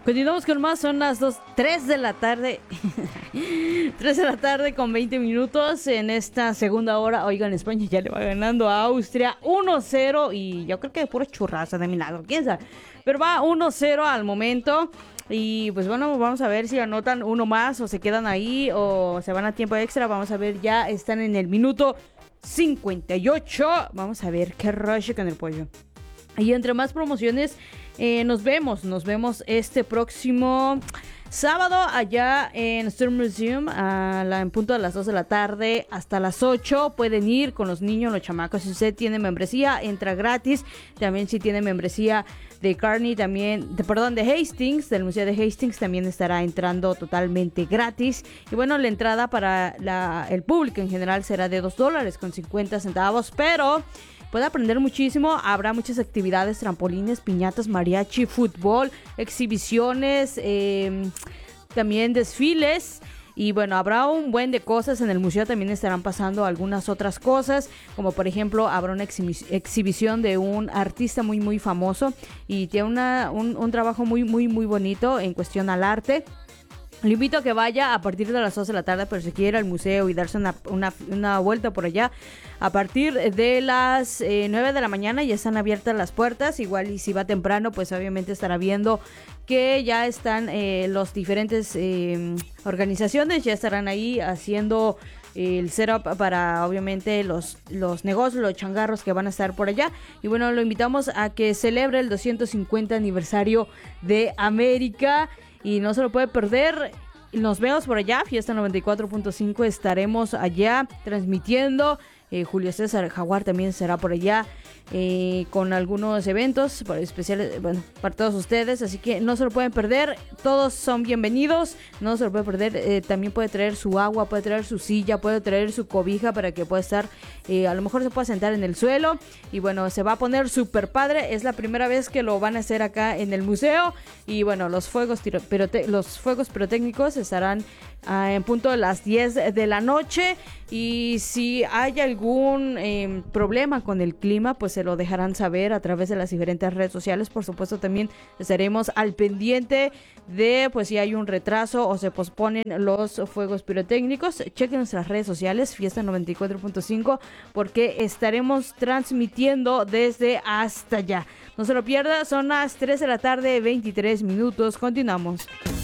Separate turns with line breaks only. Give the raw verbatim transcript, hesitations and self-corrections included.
Continuamos con más, son las dos, tres de la tarde. tres de la tarde con veinte minutos en esta segunda hora. Oigan, España ya le va ganando a Austria uno cero y yo creo que de pura churraza de milagro, quién sabe. Pero va uno cero al momento. Y pues bueno, vamos a ver si anotan uno más o se quedan ahí o se van a tiempo extra. Vamos a ver, ya están en el minuto cincuenta y ocho. Vamos a ver qué rollo con el pollo. Y entre más promociones, eh, nos vemos, nos vemos este próximo sábado allá en Stern Museum a la, en punto de las dos de la tarde hasta las ocho. Pueden ir con los niños, los chamacos. Si usted tiene membresía, entra gratis. También si tiene membresía de Carney, también, de, perdón, de Hastings, del Museo de Hastings, también estará entrando totalmente gratis. Y bueno, la entrada para la, el público en general será de dos dólares con cincuenta centavos, pero puede aprender muchísimo. Habrá muchas actividades, trampolines, piñatas, mariachi, fútbol, exhibiciones, eh, también desfiles. Y bueno, habrá un buen de cosas. En el museo también estarán pasando algunas otras cosas, como por ejemplo habrá una exhibi- exhibición de un artista muy muy famoso y tiene una, un, un trabajo muy muy muy bonito en cuestión al arte. Le invito a que vaya a partir de las dos de la tarde, pero si quiere ir al museo y darse una, una, una vuelta por allá, a partir de las eh, nueve de la mañana ya están abiertas las puertas. Igual y si va temprano, pues obviamente estará viendo que ya están eh, los diferentes eh, organizaciones, ya estarán ahí haciendo el setup para obviamente los, los negocios, los changarros que van a estar por allá. Y bueno, lo invitamos a que celebre el doscientos cincuenta aniversario de América. Y no se lo puede perder. Nos vemos por allá, Fiesta noventa y cuatro punto cinco. Estaremos allá transmitiendo. Eh, Julio César Jaguar también será por allá eh, con algunos eventos especiales, bueno, para todos ustedes. Así que no se lo pueden perder. Todos son bienvenidos. No se lo puede perder. Eh, también puede traer su agua, puede traer su silla, puede traer su cobija para que pueda estar. Eh, a lo mejor se pueda sentar en el suelo. Y bueno, se va a poner súper padre. Es la primera vez que lo van a hacer acá en el museo. Y bueno, los fuegos, tiro, pirote, los fuegos pirotécnicos estarán uh, en punto de las diez de la noche. Y si hay algún eh, problema con el clima, pues se lo dejarán saber a través de las diferentes redes sociales. Por supuesto, también estaremos al pendiente de pues si hay un retraso o se posponen los fuegos pirotécnicos. Chequen nuestras redes sociales, Fiesta noventa y cuatro punto cinco, porque estaremos transmitiendo desde hasta allá. No se lo pierda, son las tres de la tarde, veintitrés minutos. Continuamos.